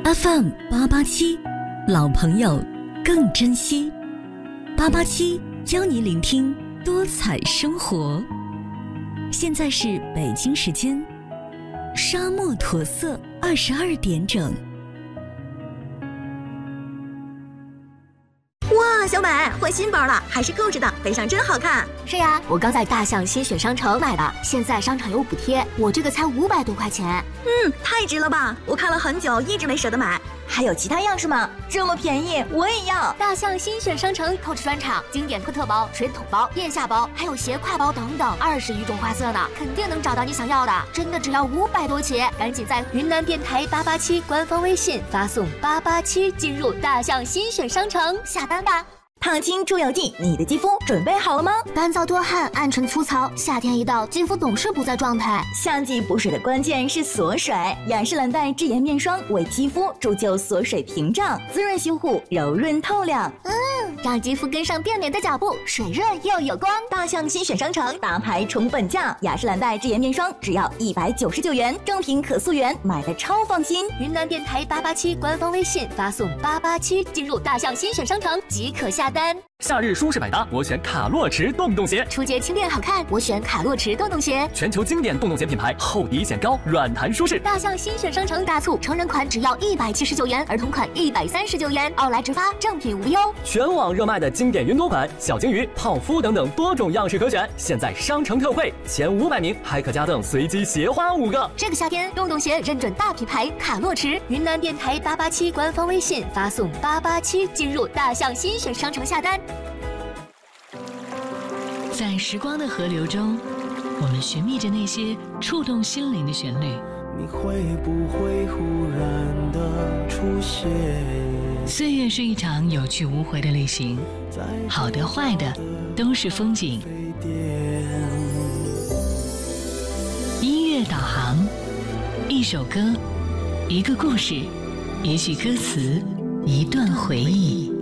FM 887，老朋友更珍惜。887邀你聆听多彩生活。现在是北京时间沙漠驼色22点整。 哇，小美换新包了，还是购置的，背上真好看。 是呀，我刚在大象新选商城买的，现在商场有补贴，我这个才500多块钱。 太值了吧！我看了很久，一直没舍得买。还有其他样式吗？这么便宜，我也要。 大象新选商城购置专场，经典特包、水桶包、腋下包，还有斜挎包等等，20余种花色呢，肯定能找到你想要的。真的只要500多起，赶紧在云南电台887官方微信发送887进入大象新选商城下单吧。 烫青出油剂，你的肌肤准备好了吗？ 干燥多汗，暗沉粗糙，夏天一到，肌肤总是不在状态。 夏季补水的关键是锁水，雅诗兰黛智颜面霜为肌肤铸就锁水屏障，滋润修护，柔润透亮。 让肌肤跟上变美的脚步，水润又有光。 大象新选商城大牌重本价，雅诗兰黛智颜面霜只要199元，正品可溯源，买的超放心。 云南电台887官方微信发送887进入大象新选商城即可下单。 夏日舒适百搭，我选卡洛驰洞洞鞋。 初阶轻便好看，我选卡洛驰洞洞鞋。 全球经典洞洞鞋品牌，厚底显高，软弹舒适。 大象新选商城大促，成人款只要179元，儿童款139元，奥莱直发，正品无忧。 全网热卖的经典云朵款、小金鱼、泡芙等等多种样式可选，现在商城特惠，前500名还可加赠随机鞋花5个。 这个夏天，洞洞鞋认准大品牌卡洛驰。云南电台887官方微信发送887进入大象新选商城下单。 在时光的河流中，我们寻觅着那些触动心灵的旋律。 你会不会忽然的出现？ 岁月是一场有去无回的旅行，好的坏的都是风景。音乐导航，一首歌，一个故事，一句歌词，一段回忆。